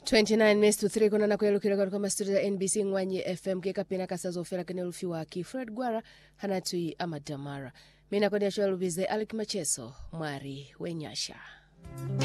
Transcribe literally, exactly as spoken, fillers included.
twenty-nine minutes to three kuna nakwelukira katika mastudio ya N B C Ngwanyi F M keka pina kasazofera kene lufiwa ki Fred Gwara hanatui amadamara mina kwa niasho lubize Alec Macheso mwari wenyasha.